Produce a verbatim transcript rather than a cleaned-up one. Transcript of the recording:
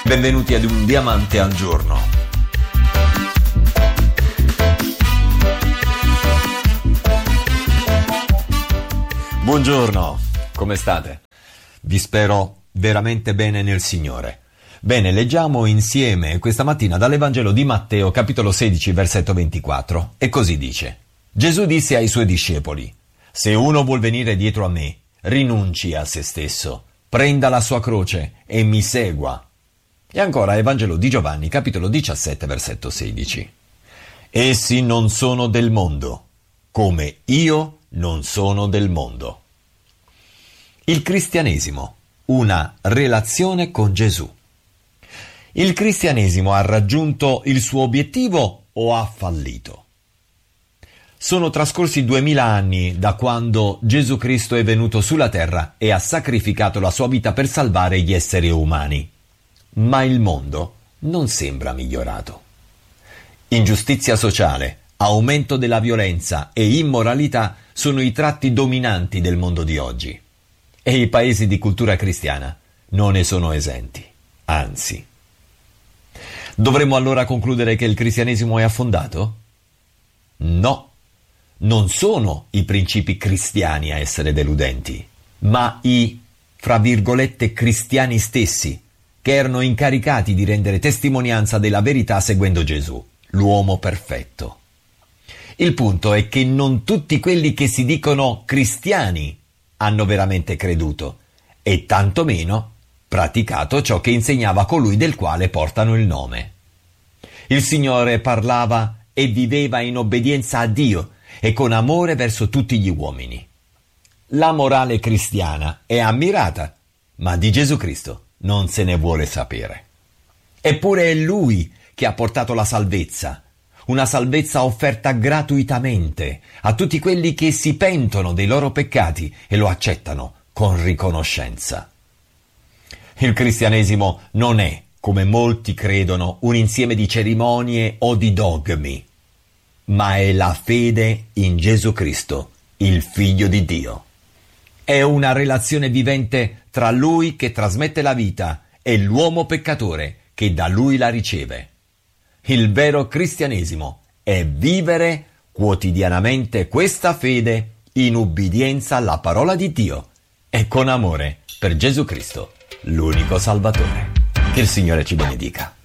Benvenuti ad Un Diamante al Giorno. Buongiorno, come state? Vi spero veramente bene nel Signore. Bene, leggiamo insieme questa mattina dall'Evangelo di Matteo, capitolo sedici, versetto ventiquattro, e così dice: Gesù disse ai suoi discepoli: se uno vuol venire dietro a me, rinunci a se stesso, prenda la sua croce e mi segua. E ancora Evangelo di Giovanni, capitolo diciassette, versetto sedici. Essi non sono del mondo, come io non sono del mondo. Il cristianesimo, una relazione con Gesù. Il cristianesimo ha raggiunto il suo obiettivo o ha fallito? Sono trascorsi duemila anni da quando Gesù Cristo è venuto sulla terra e ha sacrificato la sua vita per salvare gli esseri umani. Ma il mondo non sembra migliorato. Ingiustizia sociale, aumento della violenza e immoralità sono i tratti dominanti del mondo di oggi. E i paesi di cultura cristiana non ne sono esenti, anzi. Dovremmo allora concludere che il cristianesimo è affondato? No, non sono i principi cristiani a essere deludenti, ma i, fra virgolette, cristiani stessi, che erano incaricati di rendere testimonianza della verità seguendo Gesù, l'uomo perfetto. Il punto è che non tutti quelli che si dicono cristiani hanno veramente creduto e tantomeno praticato ciò che insegnava colui del quale portano il nome. Il Signore parlava e viveva in obbedienza a Dio e con amore verso tutti gli uomini. La morale cristiana è ammirata, ma di Gesù Cristo non se ne vuole sapere. Eppure è Lui che ha portato la salvezza, una salvezza offerta gratuitamente a tutti quelli che si pentono dei loro peccati e lo accettano con riconoscenza. Il cristianesimo non è, come molti credono, un insieme di cerimonie o di dogmi, ma è la fede in Gesù Cristo, il Figlio di Dio. È una relazione vivente tra Lui che trasmette la vita e l'uomo peccatore che da Lui la riceve. Il vero cristianesimo è vivere quotidianamente questa fede in ubbidienza alla parola di Dio e con amore per Gesù Cristo, l'unico Salvatore. Che il Signore ci benedica.